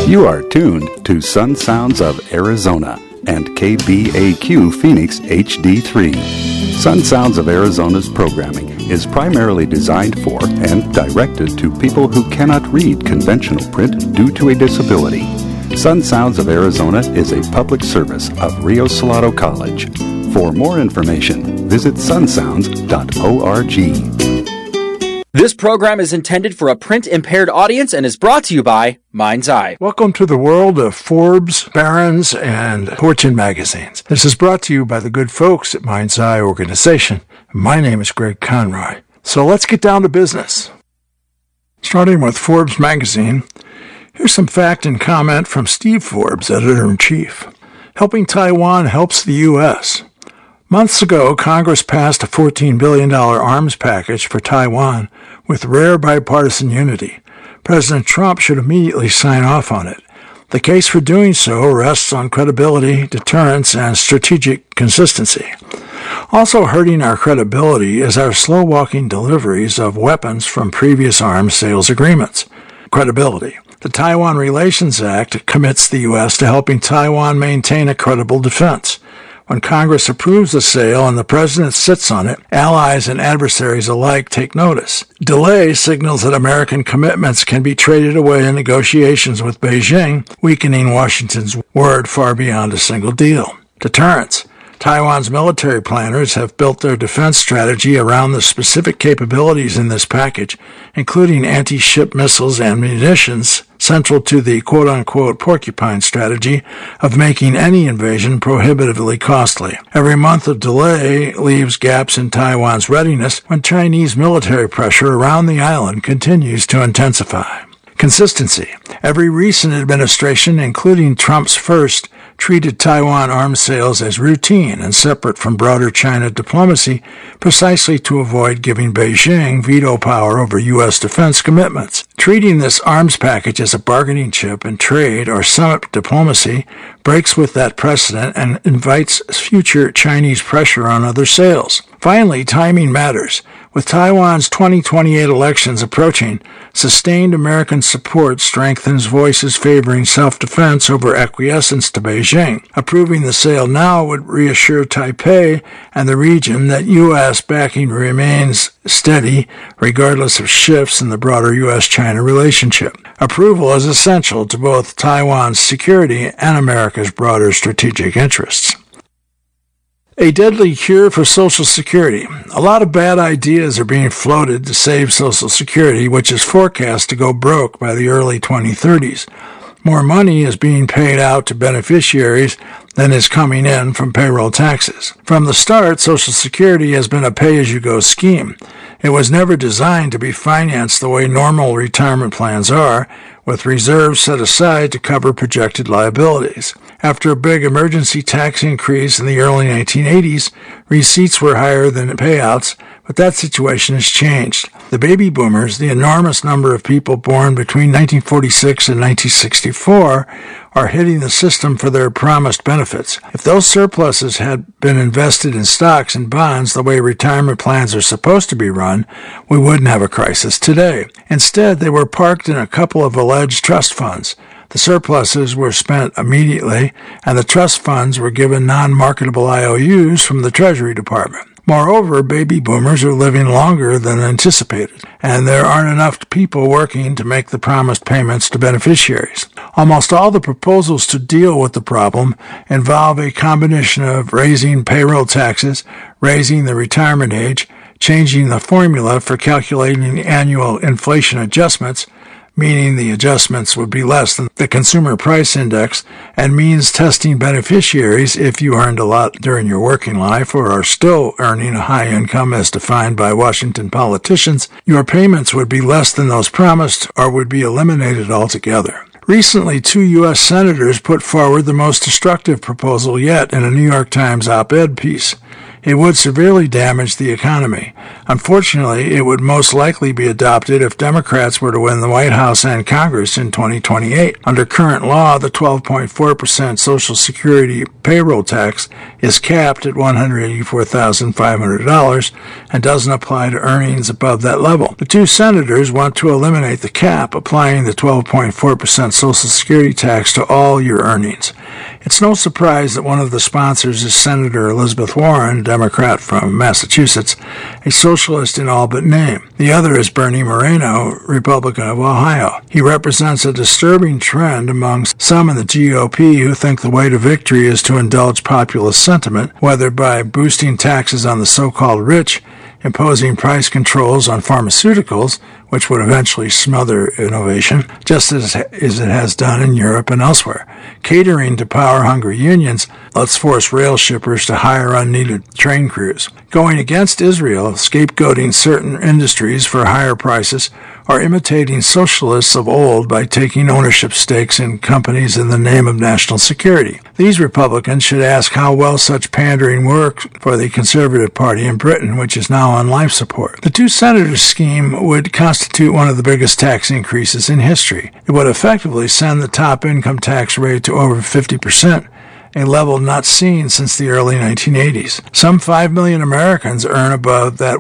You are tuned to Sun Sounds of Arizona and KBAQ Phoenix HD3. Sun Sounds of Arizona's programming is primarily designed for and directed to people who cannot read conventional print due to a disability. Sun Sounds of Arizona is a public service of Rio Salado College. For more information, visit sunsounds.org. This program is intended for a print-impaired audience and is brought to you by Mind's Eye. Welcome to the world of Forbes, Barron's, and Fortune magazines. This is brought to you by the good folks at Mind's Eye organization. My name is Greg Conroy. So let's get down to business. Starting with Forbes magazine, here's some fact and comment from Steve Forbes, editor-in-chief. Helping Taiwan helps the U.S. Months ago, Congress passed a $14 billion arms package for Taiwan with rare bipartisan unity. President Trump should immediately sign off on it. The case for doing so rests on credibility, deterrence, and strategic consistency. Also hurting our credibility is our slow-walking deliveries of weapons from previous arms sales agreements. Credibility. The Taiwan Relations Act commits the U.S. to helping Taiwan maintain a credible defense. When Congress approves a sale and the President sits on it, allies and adversaries alike take notice. Delay signals that American commitments can be traded away in negotiations with Beijing, weakening Washington's word far beyond a single deal. Deterrence. Taiwan's military planners have built their defense strategy around the specific capabilities in this package, including anti-ship missiles and munitions, central to the quote-unquote porcupine strategy of making any invasion prohibitively costly. Every month of delay leaves gaps in Taiwan's readiness when Chinese military pressure around the island continues to intensify. Consistency. Every recent administration, including Trump's first, treated Taiwan arms sales as routine and separate from broader China diplomacy, precisely to avoid giving Beijing veto power over U.S. defense commitments. Treating this arms package as a bargaining chip in trade or summit diplomacy breaks with that precedent and invites future Chinese pressure on other sales. Finally, timing matters. With Taiwan's 2028 elections approaching, sustained American support strengthens voices favoring self-defense over acquiescence to Beijing. Approving the sale now would reassure Taipei and the region that U.S. backing remains steady regardless of shifts in the broader U.S.-China relationship. Approval is essential to both Taiwan's security and America's broader strategic interests. A deadly cure for Social Security. A lot of bad ideas are being floated to save Social Security, which is forecast to go broke by the early 2030s. More money is being paid out to beneficiaries than is coming in from payroll taxes. From the start, Social Security has been a pay-as-you-go scheme. It was never designed to be financed the way normal retirement plans are, with reserves set aside to cover projected liabilities. After a big emergency tax increase in the early 1980s, receipts were higher than payouts, but that situation has changed. The baby boomers, the enormous number of people born between 1946 and 1964, are hitting the system for their promised benefits. If those surpluses had been invested in stocks and bonds the way retirement plans are supposed to be run, we wouldn't have a crisis today. Instead, they were parked in a couple of alleged trust funds. The surpluses were spent immediately, and the trust funds were given non-marketable IOUs from the Treasury Department. Moreover, baby boomers are living longer than anticipated, and there aren't enough people working to make the promised payments to beneficiaries. Almost all the proposals to deal with the problem involve a combination of raising payroll taxes, raising the retirement age, changing the formula for calculating annual inflation adjustments, meaning the adjustments would be less than the consumer price index, and means testing beneficiaries if you earned a lot during your working life or are still earning a high income as defined by Washington politicians, your payments would be less than those promised or would be eliminated altogether. Recently, 2 U.S. senators put forward the most destructive proposal yet in a New York Times op-ed piece. It would severely damage the economy. Unfortunately, it would most likely be adopted if Democrats were to win the White House and Congress in 2028. Under current law, the 12.4% Social Security payroll tax is capped at $184,500 and doesn't apply to earnings above that level. The two senators want to eliminate the cap, applying the 12.4% Social Security tax to all your earnings. It's no surprise that one of the sponsors is Senator Elizabeth Warren, Democrat from Massachusetts, a socialist in all but name. The other is Bernie Moreno, Republican of Ohio. He represents a disturbing trend among some in the GOP who think the way to victory is to indulge populist sentiment, whether by boosting taxes on the so-called rich, imposing price controls on pharmaceuticals, which would eventually smother innovation, just as it has done in Europe and elsewhere. Catering to power-hungry unions, let's force rail shippers to hire unneeded train crews. Going against Israel, scapegoating certain industries for higher prices, or imitating socialists of old by taking ownership stakes in companies in the name of national security. These Republicans should ask how well such pandering works for the Conservative Party in Britain, which is now on life support. The two senators' scheme would constitute one of the biggest tax increases in history. It would effectively send the top income tax rate to over 50%, a level not seen since the early 1980s. Some 5 million Americans earn above that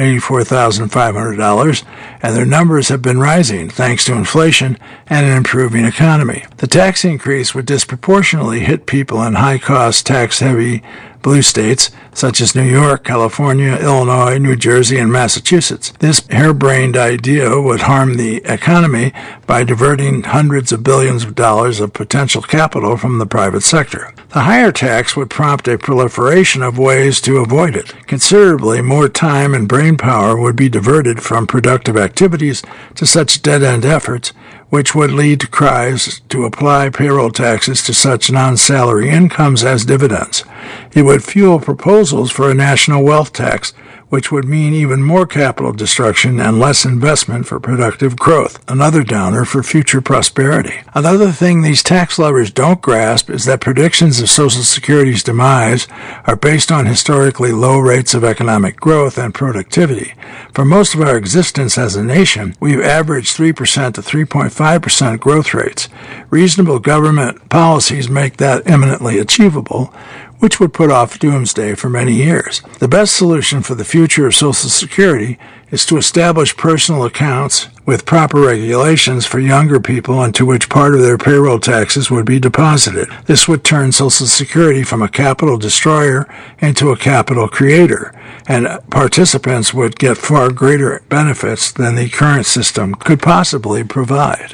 $184,500, and their numbers have been rising thanks to inflation and an improving economy. The tax increase would disproportionately hit people in high-cost, tax-heavy blue states such as New York, California, Illinois, New Jersey, and Massachusetts. This harebrained idea would harm the economy by diverting hundreds of billions of dollars of potential capital from the private sector. The higher tax would prompt a proliferation of ways to avoid it. Considerably more time and brain power would be diverted from productive activities to such dead-end efforts, which would lead to cries to apply payroll taxes to such non-salary incomes as dividends. It would fuel proposals for a national wealth tax, which would mean even more capital destruction and less investment for productive growth, another downer for future prosperity. Another thing these tax levers don't grasp is that predictions of Social Security's demise are based on historically low rates of economic growth and productivity. For most of our existence as a nation, we've averaged 3% to 3.5% growth rates. Reasonable government policies make that eminently achievable, which would put off doomsday for many years. The best solution for the future of Social Security is to establish personal accounts with proper regulations for younger people into which part of their payroll taxes would be deposited. This would turn Social Security from a capital destroyer into a capital creator, and participants would get far greater benefits than the current system could possibly provide.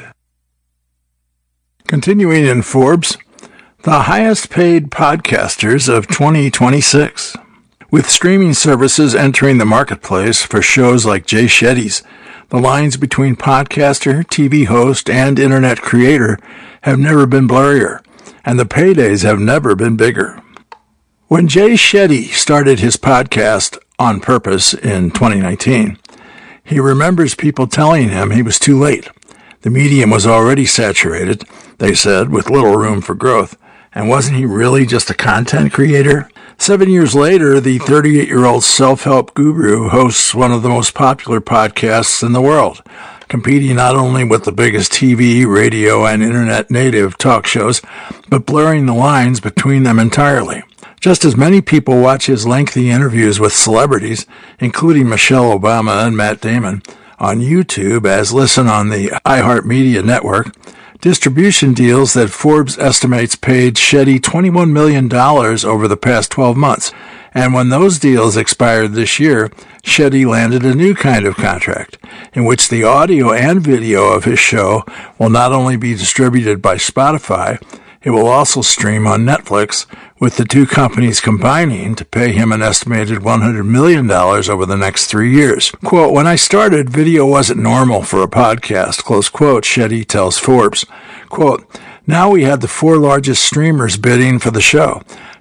Continuing in Forbes, the highest-paid podcasters of 2026. With streaming services entering the marketplace for shows like Jay Shetty's, the lines between podcaster, TV host, and internet creator have never been blurrier, and the paydays have never been bigger. When Jay Shetty started his podcast On Purpose in 2019, he remembers people telling him he was too late. The medium was already saturated, they said, with little room for growth. And wasn't he really just a content creator? 7 years later, the 38-year-old self-help guru hosts one of the most popular podcasts in the world, competing not only with the biggest TV, radio, and internet native talk shows, but blurring the lines between them entirely. Just as many people watch his lengthy interviews with celebrities, including Michelle Obama and Matt Damon, on YouTube as listen on the iHeartMedia network, distribution deals that Forbes estimates paid Shetty $21 million over the past 12 months. And when those deals expired this year, Shetty landed a new kind of contract, in which the audio and video of his show will not only be distributed by Spotify, it will also stream on Netflix, with the two companies combining to pay him an estimated $100 million over the next 3 years. Quote, "When I started, video wasn't normal for a podcast," close quote, Shetty tells Forbes. Quote, "Now we had the 4 largest streamers bidding for the show.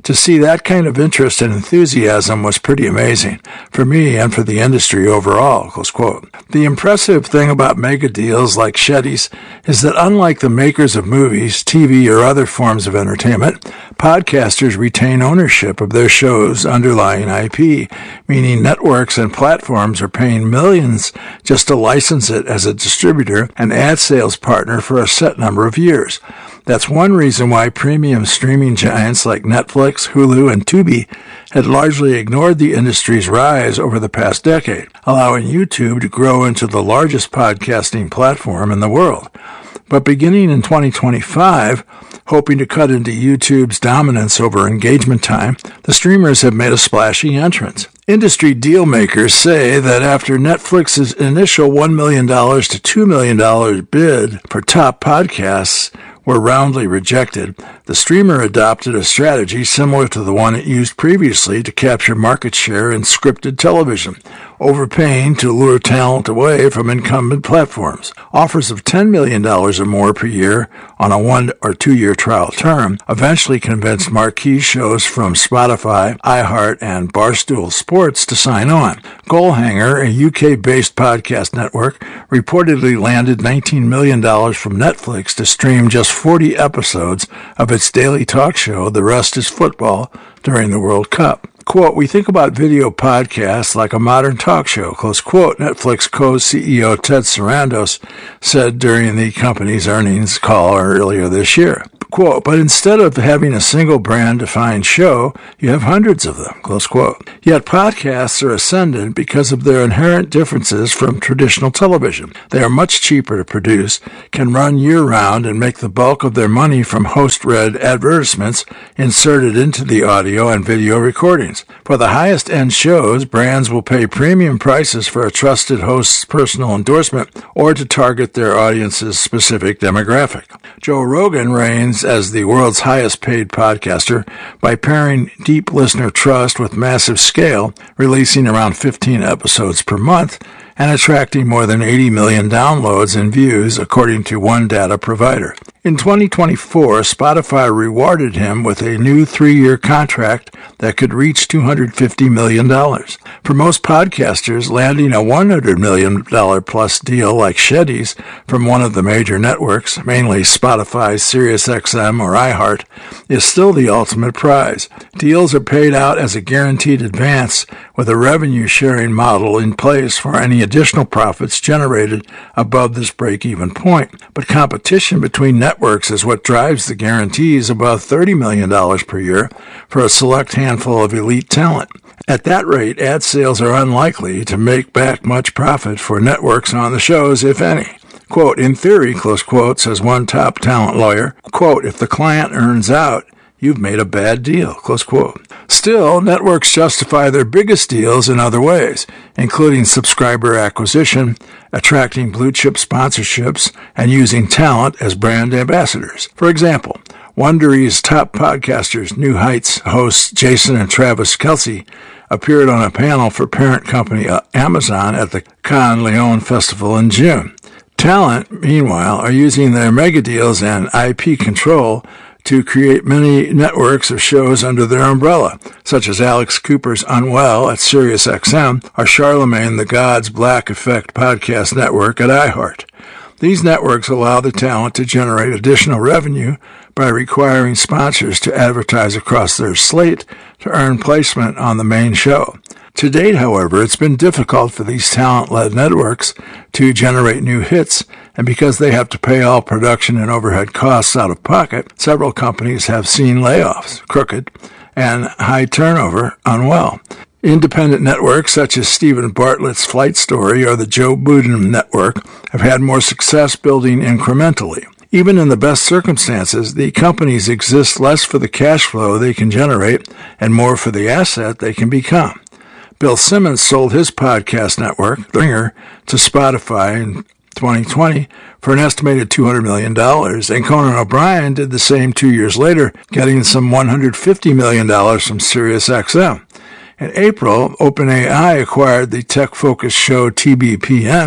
To see that kind of interest and enthusiasm was pretty amazing for me and for the industry overall, close quote. The impressive thing about mega deals like Shetty's is that unlike the makers of movies, TV, or other forms of entertainment, podcasters retain ownership of their show's underlying IP, meaning networks and platforms are paying millions just to license it as a distributor and ad sales partner for a set number of years. That's one reason why premium streaming giants like Netflix, Hulu, and Tubi had largely ignored the industry's rise over the past decade, allowing YouTube to grow into the largest podcasting platform in the world. But beginning in 2025, hoping to cut into YouTube's dominance over engagement time, the streamers have made a splashy entrance. Industry deal makers say that after Netflix's initial $1 million to $2 million bid for top podcasts were roundly rejected, the streamer adopted a strategy similar to the one it used previously to capture market share in scripted television, overpaying to lure talent away from incumbent platforms. Offers of $10 million or more per year on a 1 or 2 year trial term eventually convinced marquee shows from Spotify, iHeart, and Barstool Sports to sign on. Goalhanger, a UK-based podcast network, reportedly landed $19 million from Netflix to stream just 40 episodes of its daily talk show, The Rest is Football, during the World Cup. Quote, "We think about video podcasts like a modern talk show," close quote, Netflix co-CEO Ted Sarandos said during the company's earnings call earlier this year. Quote, "But instead of having a single brand-defined show, you have hundreds of them," close quote. Yet podcasts are ascendant because of their inherent differences from traditional television. They are much cheaper to produce, can run year-round, and make the bulk of their money from host-read advertisements inserted into the audio and video recordings. For the highest-end shows, brands will pay premium prices for a trusted host's personal endorsement or to target their audience's specific demographic. Joe Rogan reigns as the world's highest-paid podcaster by pairing deep listener trust with massive scale, releasing around 15 episodes per month, and attracting more than 80 million downloads and views, according to one data provider. In 2024, Spotify rewarded him with a new 3-year contract that could reach $250 million. For most podcasters, landing a $100 million plus deal like Shetty's from one of the major networks, mainly Spotify, SiriusXM, or iHeart, is still the ultimate prize. Deals are paid out as a guaranteed advance with a revenue-sharing model in place for any additional profits generated above this break-even point. But competition between networks is what drives the guarantees above $30 million per year for a select handful of elite talent. At that rate, ad sales are unlikely to make back much profit for networks on the shows, if any. Quote, "In theory," close quote, says one top talent lawyer, quote, "if the client earns out, you've made a bad deal," close quote. Still, networks justify their biggest deals in other ways, including subscriber acquisition, attracting blue-chip sponsorships, and using talent as brand ambassadors. For example, Wondery's top podcasters, New Heights hosts Jason and Travis Kelce, appeared on a panel for parent company Amazon at the Cannes Lions Festival in June. Talent, meanwhile, are using their mega deals and IP control to create many networks of shows under their umbrella, such as Alex Cooper's Unwell at SiriusXM or Charlemagne the God's Black Effect podcast network at iHeart. These networks allow the talent to generate additional revenue by requiring sponsors to advertise across their slate to earn placement on the main show. To date, however, it's been difficult for these talent-led networks to generate new hits, and because they have to pay all production and overhead costs out of pocket, several companies have seen layoffs, Crooked, and high turnover, Unwell. Independent networks such as Stephen Bartlett's Flight Story or the Joe Budden Network have had more success building incrementally. Even in the best circumstances, the companies exist less for the cash flow they can generate and more for the asset they can become. Bill Simmons sold his podcast network, The Ringer, to Spotify in 2020 for an estimated $200 million, and Conan O'Brien did the same 2 years later, getting some $150 million from SiriusXM. In April, OpenAI acquired the tech-focused show TBPN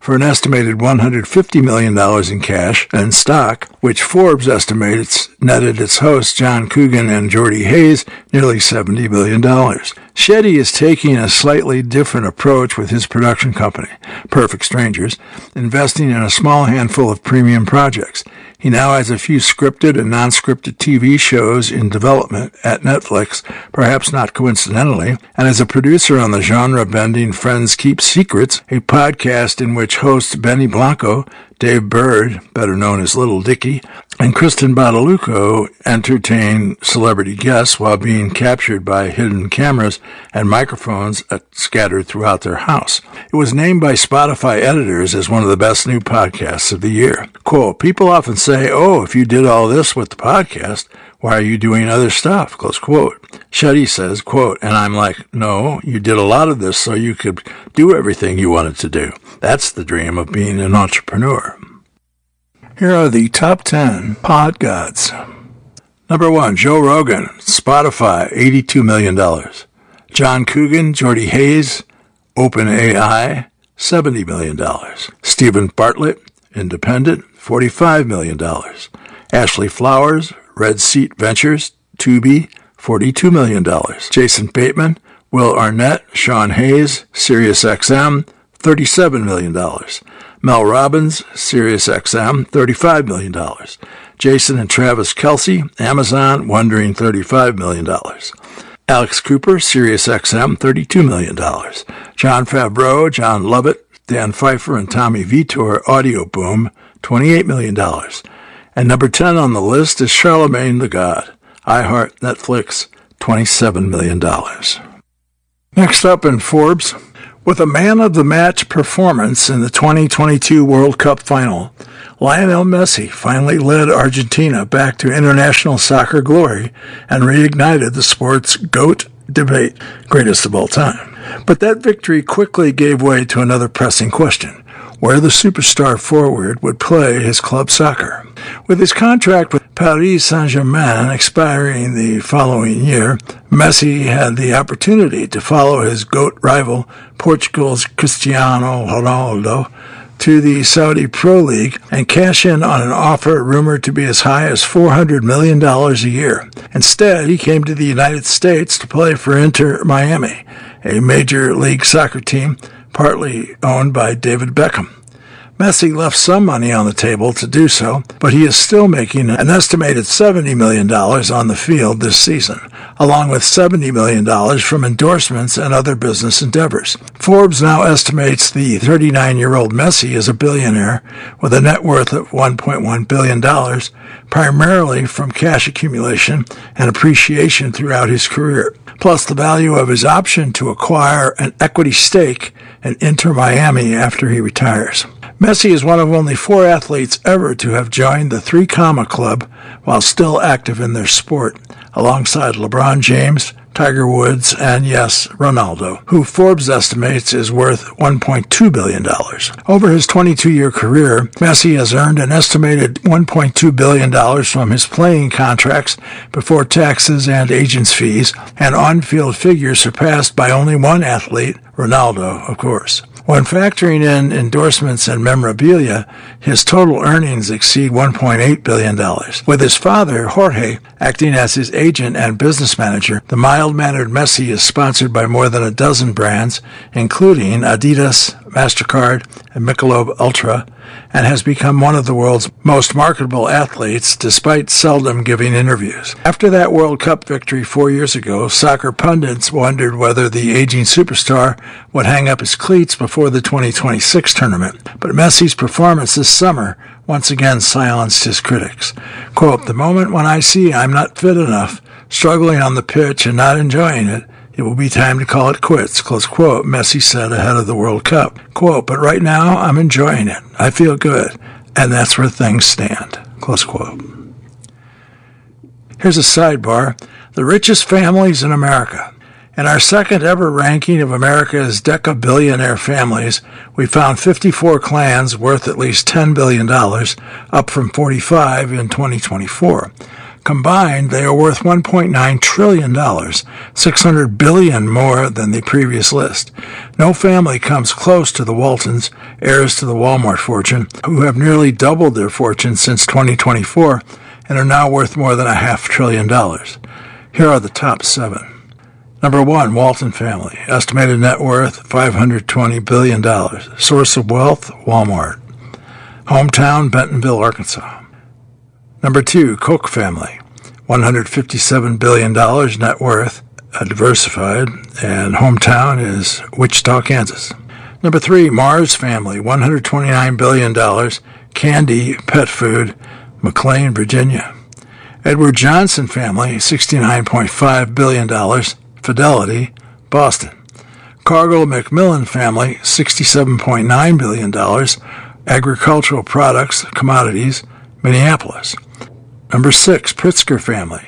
for an estimated $150 million in cash and stock, which Forbes estimates netted its hosts John Coogan and Jordy Hayes nearly $70 billion. Shetty is taking a slightly different approach with his production company, Perfect Strangers, investing in a small handful of premium projects. He now has a few scripted and non-scripted TV shows in development at Netflix, perhaps not coincidentally, and is a producer on the genre-bending Friends Keep Secrets, a podcast in which hosts Benny Blanco, Dave Bird, better known as Little Dicky, and Kristen Badalucco entertain celebrity guests while being captured by hidden cameras and microphones scattered throughout their house. It was named by Spotify editors as one of the best new podcasts of the year. Quote, people often say, oh, if you did all this with the podcast, why are you doing other stuff? Close quote. Shetty says, quote, and I'm like, no, you did a lot of this so you could do everything you wanted to do. That's the dream of being an entrepreneur. Here are the top 10 pod gods. Number 1, Joe Rogan, Spotify, $82 million. John Coogan, Jordy Hayes, OpenAI, $70 million. Stephen Bartlett, Independent, $45 million. Ashley Flowers, Red Seat Ventures, Tubi, $42 million. Jason Bateman, Will Arnett, Sean Hayes, SiriusXM, $37 million. Mel Robbins, SiriusXM, $35 million. Jason and Travis Kelce, Amazon, Wondering, $35 million. Alex Cooper, SiriusXM, $32 million. Jon Favreau, John Lovett, Dan Pfeiffer, and Tommy Vitor, Audio Boom, $28 million. And number 10 on the list is Charlemagne the God, iHeart, Netflix, $27 million. Next up in Forbes, with a man-of-the-match performance in the 2022 World Cup final, Lionel Messi finally led Argentina back to international soccer glory and reignited the sport's GOAT debate, greatest of all time. But that victory quickly gave way to another pressing question: where the superstar forward would play his club soccer. With his contract with Paris Saint-Germain expiring the following year, Messi had the opportunity to follow his GOAT rival, Portugal's Cristiano Ronaldo, to the Saudi Pro League and cash in on an offer rumored to be as high as $400 million a year. Instead, he came to the United States to play for Inter Miami, a major league soccer team partly owned by David Beckham. Messi left some money on the table to do so, but he is still making an estimated $70 million on the field this season, along with $70 million from endorsements and other business endeavors. Forbes now estimates the 39-year-old Messi is a billionaire with a net worth of $1.1 billion, primarily from cash accumulation and appreciation throughout his career, plus the value of his option to acquire an equity stake in Inter Miami after he retires. Messi is one of only 4 athletes ever to have joined the Three Comma Club while still active in their sport, alongside LeBron James, Tiger Woods, and yes, Ronaldo, who Forbes estimates is worth $1.2 billion. Over his 22-year career, Messi has earned an estimated $1.2 billion from his playing contracts before taxes and agents' fees, and on-field figures surpassed by only one athlete, Ronaldo, of course. When factoring in endorsements and memorabilia, his total earnings exceed $1.8 billion. With his father, Jorge, acting as his agent and business manager, the mild-mannered Messi is sponsored by more than a dozen brands, including Adidas, MasterCard, and Michelob Ultra, and has become one of the world's most marketable athletes despite seldom giving interviews. After that World Cup victory 4 years ago, soccer pundits wondered whether the aging superstar would hang up his cleats before the 2026 tournament. But Messi's performance this summer once again silenced his critics. Quote, "The moment when I see I'm not fit enough, struggling on the pitch and not enjoying it, it will be time to call it quits," close quote, Messi said ahead of the World Cup. Quote, "But right now, I'm enjoying it. I feel good. And that's where things stand," close quote. Here's a sidebar. The richest families in America. In our second ever ranking of America's deca-billionaire families, we found 54 clans worth at least $10 billion, up from 45 in 2024. Combined, they are worth $1.9 trillion, $600 billion more than the previous list. No family comes close to the Waltons, heirs to the Walmart fortune, who have nearly doubled their fortune since 2024 and are now worth more than $500 billion. Here are the top 7. Number 1, Walton family. Estimated net worth, $520 billion. Source of wealth, Walmart. Hometown, Bentonville, Arkansas. Number 2, Koch family. $157 billion net worth, diversified, and hometown is Wichita, Kansas. Number 3, Mars family. $129 billion. Candy, pet food, McLean, Virginia. Edward Johnson family, $69.5 billion. Fidelity, Boston. Cargill Macmillan family, $67.9 billion. Agricultural products, commodities, Minneapolis. Number 6, Pritzker family,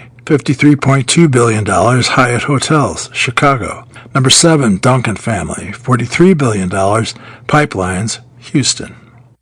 $53.2 billion. Hyatt Hotels, Chicago. Number 7, Duncan family, $43 billion. Pipelines, Houston.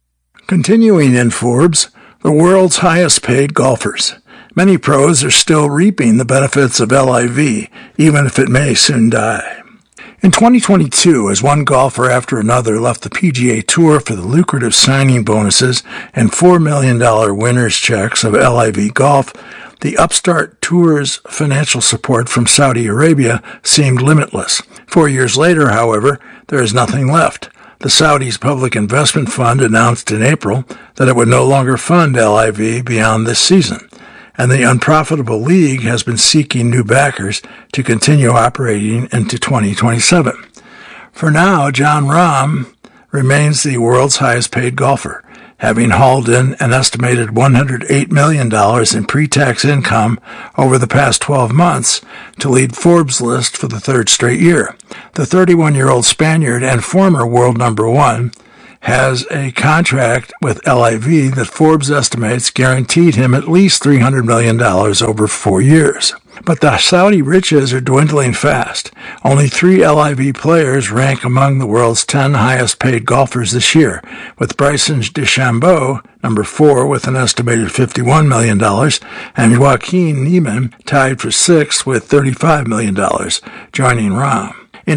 Continuing in Forbes, the world's highest paid golfers. Many pros are still reaping the benefits of LIV, even if it may soon die. In 2022, as one golfer after another left the PGA Tour for the lucrative signing bonuses and $4 million winner's checks of LIV Golf, the upstart tour's financial support from Saudi Arabia seemed limitless. 4 years later, however, there is nothing left. The Saudi's Public Investment Fund announced in April that it would no longer fund LIV beyond this season, and the unprofitable league has been seeking new backers to continue operating into 2027. For now, Jon Rahm remains the world's highest-paid golfer, having hauled in an estimated $108 million in pre-tax income over the past 12 months to lead Forbes' list for the third straight year. The 31-year-old Spaniard and former world number 1 has a contract with LIV that Forbes estimates guaranteed him at least $300 million over 4 years. But the Saudi riches are dwindling fast. Only 3 LIV players rank among the world's 10 highest-paid golfers this year, with Bryson DeChambeau, number 4, with an estimated $51 million, and Joaquin Niemann tied for 6th with $35 million, joining Rahm. In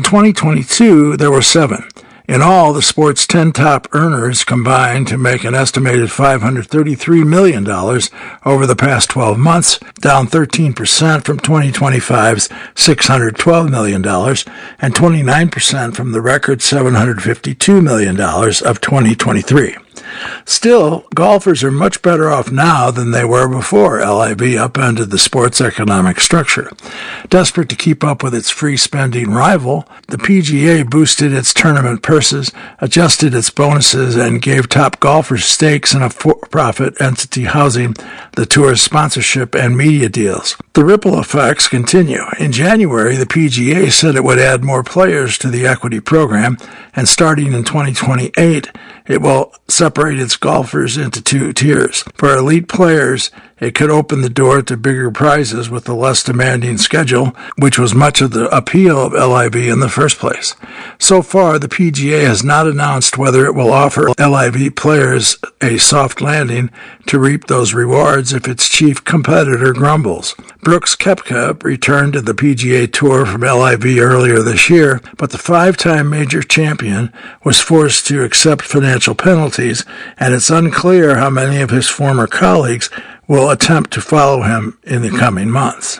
2022, there were 7. In all, the sport's 10 top earners combined to make an estimated $533 million over the past 12 months, down 13% from 2025's $612 million and 29% from the record $752 million of 2023. Still, golfers are much better off now than they were before LIV upended the sport's economic structure. Desperate to keep up with its free-spending rival, the PGA boosted its tournament purses, adjusted its bonuses, and gave top golfers stakes in a for-profit entity housing the tour's sponsorship and media deals. The ripple effects continue. In January, the PGA said it would add more players to the equity program, and starting in 2028, it will separate its golfers into 2 tiers. For elite players, it could open the door to bigger prizes with a less demanding schedule, which was much of the appeal of LIV in the first place. So far, the PGA has not announced whether it will offer LIV players a soft landing to reap those rewards if its chief competitor grumbles. Brooks Koepka returned to the PGA Tour from LIV earlier this year, but the 5-time major champion was forced to accept financial penalties, and it's unclear how many of his former colleagues will attempt to follow him in the coming months.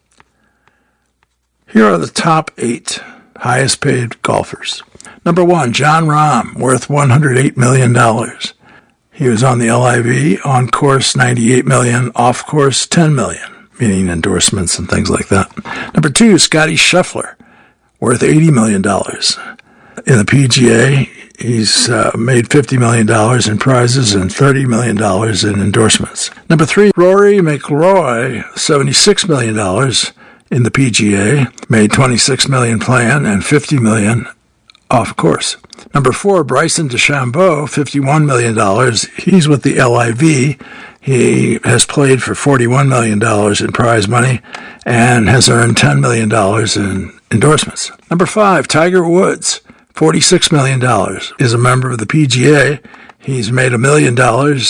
Here are the top 8 highest-paid golfers. Number 1, Jon Rahm, worth $108 million. He was on the LIV, on course $98 million, off course $10 million, meaning endorsements and things like that. Number 2, Scottie Scheffler, worth $80 million. In the PGA, he's made $50 million in prizes and $30 million in endorsements. Number 3, Rory McIlroy, $76 million in the PGA, made $26 million playing and $50 million off course. Number 4, Bryson DeChambeau, $51 million. He's with the LIV. He has played for $41 million in prize money and has earned $10 million in endorsements. Number 5, Tiger Woods, $46 million, is a member of the PGA. He's made $1 million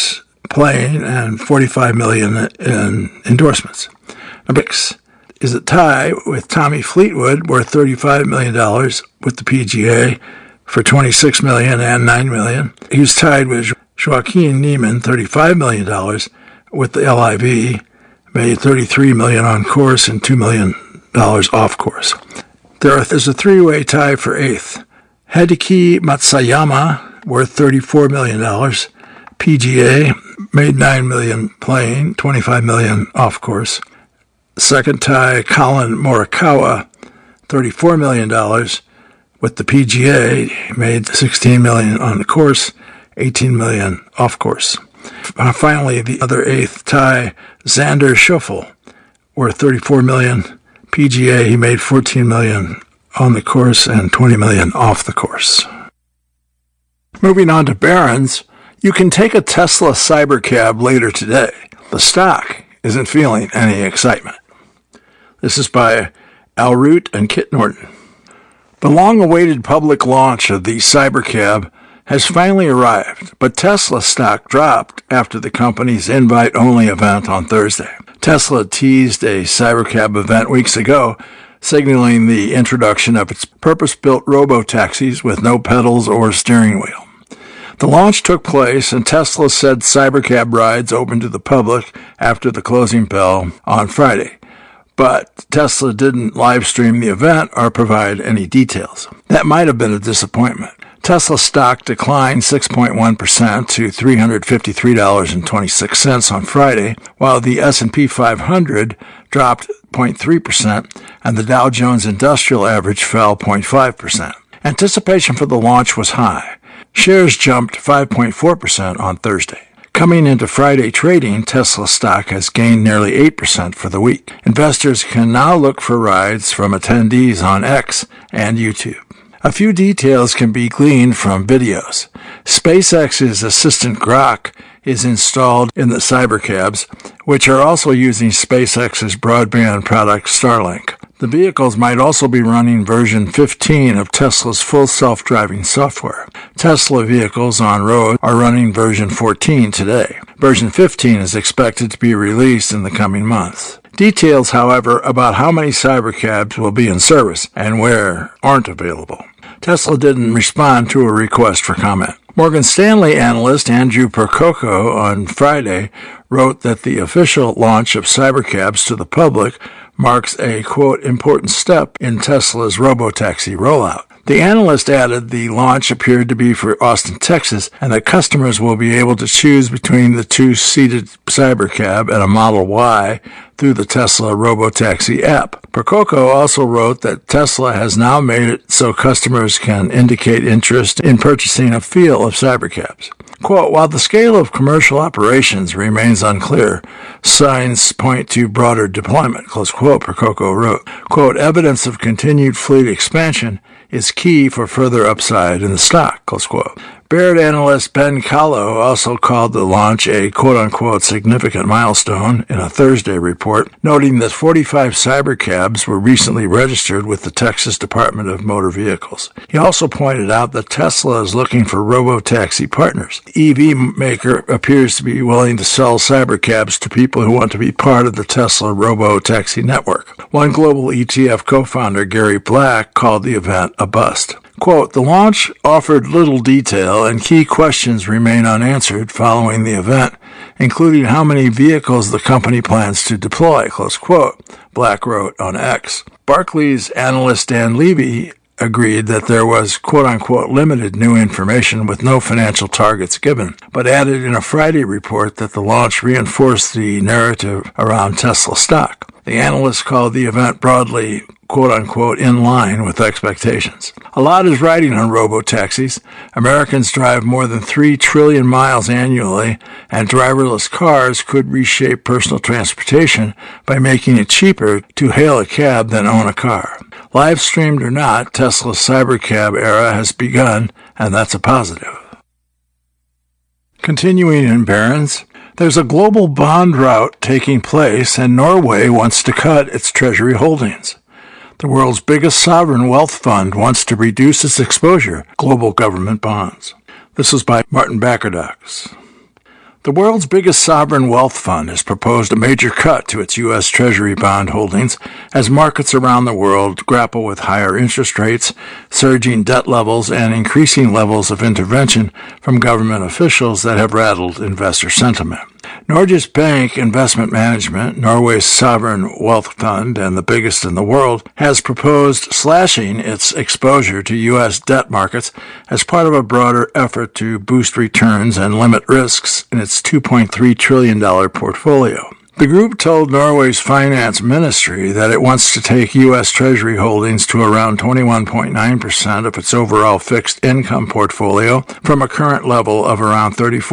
playing and $45 million in endorsements. Olympics is a tie with Tommy Fleetwood, worth $35 million with the PGA for $26 million and $9 million. He was tied with Joaquin Niemann, $35 million with the LIV, made $33 million on course and $2 million off course. There's a three-way tie for eighth. Hideki Matsuyama, worth $34 million. PGA, made $9 million playing, $25 million off course. Second tie, Colin Morikawa, $34 million with the PGA, made $16 million on the course, $18 million off course. Finally, the other eighth tie, Xander Schauffele, worth $34 million. PGA, he made $14 million on the course and $20 million off the course. Moving on to Barron's, you can take a Tesla Cybercab later today. The stock isn't feeling any excitement. This is by Al Root and Kit Norton. The long-awaited public launch of the Cybercab has finally arrived, but Tesla stock dropped after the company's invite-only event on Thursday. Tesla teased a Cybercab event weeks ago, signaling the introduction of its purpose-built robo-taxis with no pedals or steering wheel. The launch took place, and Tesla said Cybercab rides opened to the public after the closing bell on Friday. But Tesla didn't live stream the event or provide any details. That might have been a disappointment. Tesla stock declined 6.1% to $353.26 on Friday, while the S&P 500 dropped 0.3% and the Dow Jones Industrial Average fell 0.5%. Anticipation for the launch was high. Shares jumped 5.4% on Thursday. Coming into Friday trading, Tesla stock has gained nearly 8% for the week. Investors can now look for rides from attendees on X and YouTube. A few details can be gleaned from videos. SpaceX's assistant Grok is installed in the Cybercabs, which are also using SpaceX's broadband product Starlink. The vehicles might also be running version 15 of Tesla's full self-driving software. Tesla vehicles on road are running version 14 today. Version 15 is expected to be released in the coming months. Details, however, about how many Cybercabs will be in service and where aren't available. Tesla didn't respond to a request for comment. Morgan Stanley analyst Andrew Percoco on Friday wrote that the official launch of Cybercabs to the public marks a, quote, important step in Tesla's robotaxi rollout. The analyst added the launch appeared to be for Austin, Texas, and that customers will be able to choose between the two-seated Cybercab and a Model Y through the Tesla Robotaxi app. Percoco also wrote that Tesla has now made it so customers can indicate interest in purchasing a feel of Cybercabs. Quote, while the scale of commercial operations remains unclear, signs point to broader deployment, close quote, Percoco wrote. Quote, evidence of continued fleet expansion is key for further upside in the stock, close quote. Baird analyst Ben Kallo also called the launch a quote-unquote significant milestone in a Thursday report, noting that 45 Cybercabs were recently registered with the Texas Department of Motor Vehicles. He also pointed out that Tesla is looking for robotaxi partners. The EV maker appears to be willing to sell Cybercabs to people who want to be part of the Tesla robotaxi network. One global ETF co-founder, Gary Black, called the event a bust. Quote, the launch offered little detail and key questions remain unanswered following the event, including how many vehicles the company plans to deploy, close quote, Black wrote on X. Barclays analyst Dan Levy agreed that there was quote-unquote limited new information with no financial targets given, but added in a Friday report that the launch reinforced the narrative around Tesla stock. The analyst called the event broadly quote-unquote in line with expectations. A lot is riding on robotaxis. Americans drive more than 3 trillion miles annually, and driverless cars could reshape personal transportation by making it cheaper to hail a cab than own a car. Live streamed or not, Tesla's Cybercab era has begun, and that's a positive. Continuing in Barron's, there's a global bond rout taking place, and Norway wants to cut its treasury holdings. The world's biggest sovereign wealth fund wants to reduce its exposure to global government bonds. This was by Martin Bakerdox. The world's biggest sovereign wealth fund has proposed a major cut to its U.S. Treasury bond holdings as markets around the world grapple with higher interest rates, surging debt levels, and increasing levels of intervention from government officials that have rattled investor sentiment. Norges Bank Investment Management, Norway's sovereign wealth fund and the biggest in the world, has proposed slashing its exposure to U.S. debt markets as part of a broader effort to boost returns and limit risks in its $2.3 trillion portfolio. The group told Norway's finance ministry that it wants to take U.S. Treasury holdings to around 21.9% of its overall fixed income portfolio from a current level of around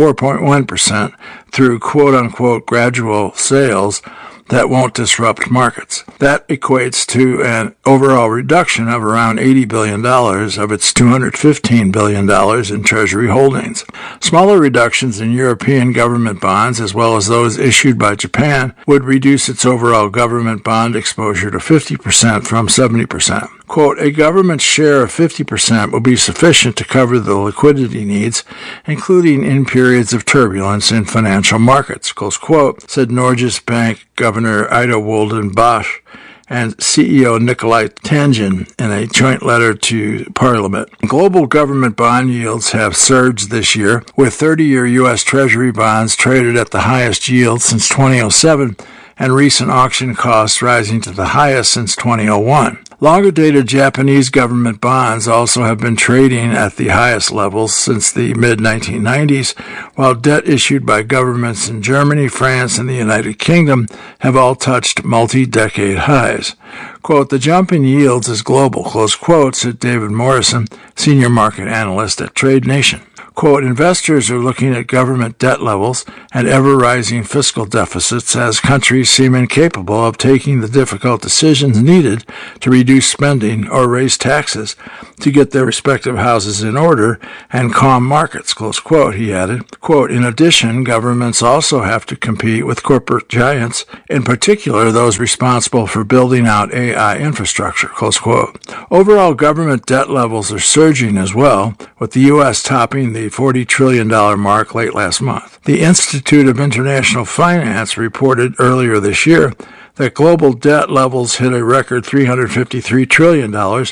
34.1% through quote-unquote gradual sales that won't disrupt markets. That equates to an overall reduction of around $80 billion of its $215 billion in Treasury holdings. Smaller reductions in European government bonds, as well as those issued by Japan, would reduce its overall government bond exposure to 50% from 70%. Quote, a government share of 50% will be sufficient to cover the liquidity needs, including in periods of turbulence in financial markets, close quote, said Norges Bank Governor Ida Wolden Bosch and CEO Nikolai Tangin in a joint letter to Parliament. Global government bond yields have surged this year, with 30-year U.S. Treasury bonds traded at the highest yield since 2007 and recent auction costs rising to the highest since 2001. Longer-dated Japanese government bonds also have been trading at the highest levels since the mid-1990s, while debt issued by governments in Germany, France, and the United Kingdom have all touched multi-decade highs. Quote, the jump in yields is global, close quote, said David Morrison, senior market analyst at Trade Nation. Quote, investors are looking at government debt levels and ever-rising fiscal deficits as countries seem incapable of taking the difficult decisions needed to reduce spending or raise taxes to get their respective houses in order and calm markets, close quote, he added. Quote, in addition, governments also have to compete with corporate giants, in particular those responsible for building out AI infrastructure, close quote. Overall government debt levels are surging as well, with the U.S. topping the $40 trillion mark late last month. The Institute of International Finance reported earlier this year that global debt levels hit a record $353 trillion, or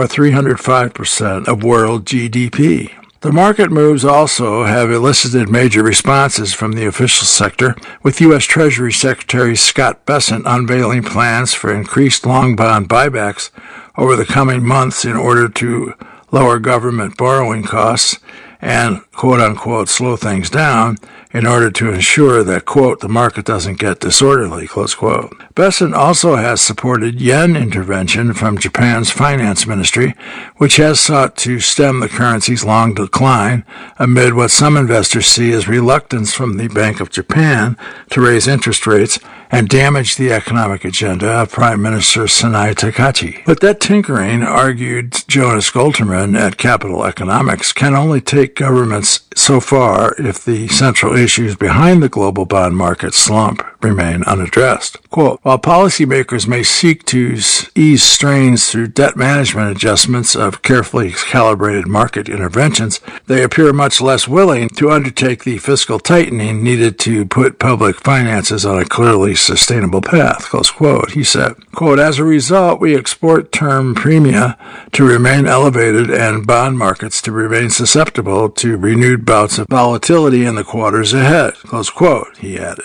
305% of world GDP. The market moves also have elicited major responses from the official sector, with U.S. Treasury Secretary Scott Bessent unveiling plans for increased long bond buybacks over the coming months in order to lower government borrowing costs and, quote-unquote, slow things down in order to ensure that, quote, the market doesn't get disorderly, close quote. Bessent also has supported yen intervention from Japan's finance ministry, which has sought to stem the currency's long decline amid what some investors see as reluctance from the Bank of Japan to raise interest rates and damage the economic agenda of Prime Minister Sanai Takachi. But that tinkering, argued Jonas Golterman at Capital Economics, can only take governments so far if the central issues behind the global bond market slump remain unaddressed. Quote, while policymakers may seek to ease strains through debt management adjustments of carefully calibrated market interventions, they appear much less willing to undertake the fiscal tightening needed to put public finances on a clearly sustainable path, close quote, he said. Quote, as a result, we expect term premia to remain elevated and bond markets to remain susceptible to renewed bouts of volatility in the quarters ahead, close quote, he added.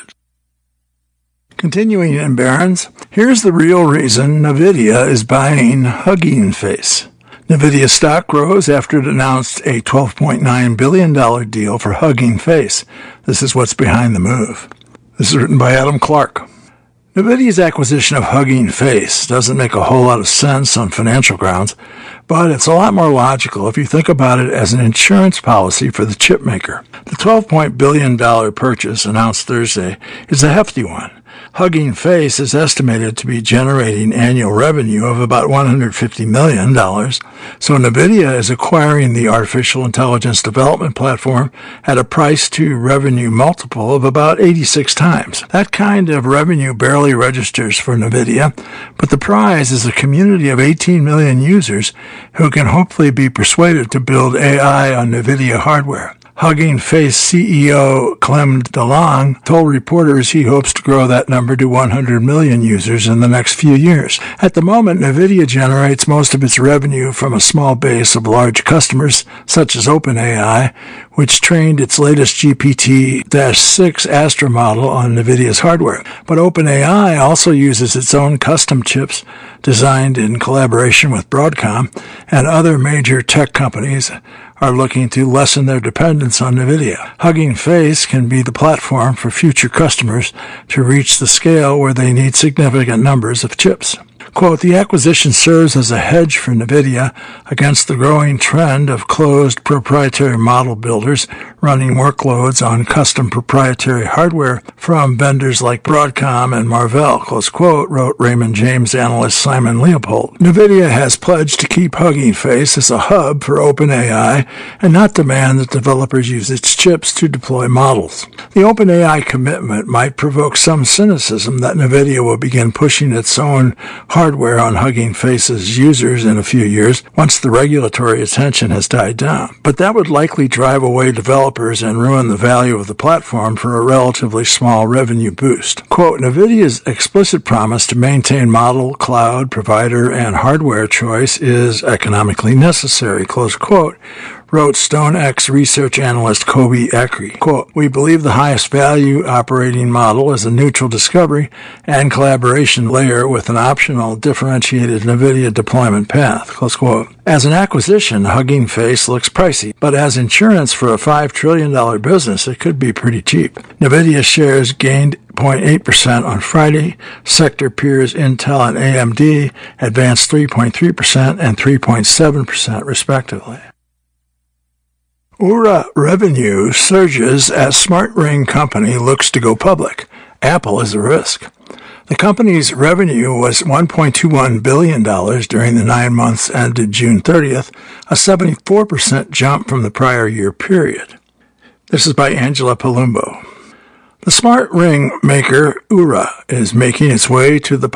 Continuing in Barron's, here's the real reason NVIDIA is buying Hugging Face. NVIDIA stock rose after it announced a $12.9 billion deal for Hugging Face. This is what's behind the move. This is written by Adam Clark. NVIDIA's acquisition of Hugging Face doesn't make a whole lot of sense on financial grounds, but it's a lot more logical if you think about it as an insurance policy for the chip maker. The $12 billion purchase announced Thursday is a hefty one. Hugging Face is estimated to be generating annual revenue of about $150 million, so NVIDIA is acquiring the artificial intelligence development platform at a price-to-revenue multiple of about 86 times. That kind of revenue barely registers for NVIDIA, but the prize is a community of 18 million users who can hopefully be persuaded to build AI on NVIDIA hardware. Hugging Face CEO Clem DeLong told reporters he hopes to grow that number to 100 million users in the next few years. At the moment, NVIDIA generates most of its revenue from a small base of large customers, such as OpenAI, which trained its latest GPT-6 Astra model on NVIDIA's hardware. But OpenAI also uses its own custom chips designed in collaboration with Broadcom, and other major tech companies are looking to lessen their dependence on NVIDIA. Hugging Face can be the platform for future customers to reach the scale where they need significant numbers of chips. Quote, the acquisition serves as a hedge for NVIDIA against the growing trend of closed proprietary model builders running workloads on custom proprietary hardware from vendors like Broadcom and Marvell, close quote, wrote Raymond James analyst Simon Leopold. NVIDIA has pledged to keep Hugging Face as a hub for OpenAI and not demand that developers use its chips to deploy models. The OpenAI commitment might provoke some cynicism that NVIDIA will begin pushing its own hardware on Hugging Face's users in a few years once the regulatory attention has died down. But that would likely drive away developers and ruin the value of the platform for a relatively small revenue boost. Quote, NVIDIA's explicit promise to maintain model, cloud, provider, and hardware choice is economically necessary, close quote, wrote StoneX research analyst Kobe Ekry. Quote, we believe the highest value operating model is a neutral discovery and collaboration layer with an optional differentiated NVIDIA deployment path, close quote. As an acquisition, Hugging Face looks pricey, but as insurance for a $5 trillion business, it could be pretty cheap. NVIDIA shares gained 0.8% on Friday. Sector peers Intel and AMD advanced 3.3% and 3.7% respectively. Oura revenue surges as Smart Ring company looks to go public. Apple is a risk. The company's revenue was $1.21 billion during the 9 months ended June 30th, a 74% jump from the prior year period. This is by Angela Palumbo. The smart ring maker Oura is making its way to the